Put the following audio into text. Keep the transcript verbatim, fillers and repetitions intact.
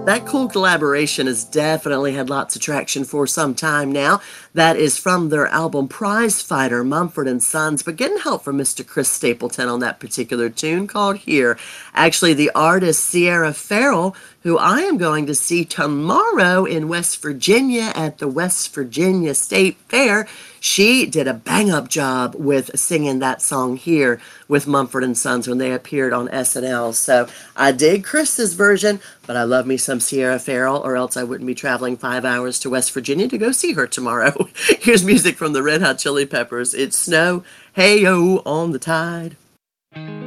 That cool collaboration has definitely had lots of traction for some time now. That is from their album Prize Fighter, Mumford and Sons, but getting help from Mister Chris Stapleton on that particular tune called Here. Actually, the artist Sierra Farrell, who I am going to see tomorrow in West Virginia at the West Virginia State Fair, she did a bang-up job with singing that song Here with Mumford and Sons when they appeared on S N L. So I dig Chris's version, but I love me some Sierra Farrell, or else I wouldn't be traveling five hours to West Virginia to go see her tomorrow. Here's music from the Red Hot Chili Peppers. It's Snow, Hey-O on the Tide.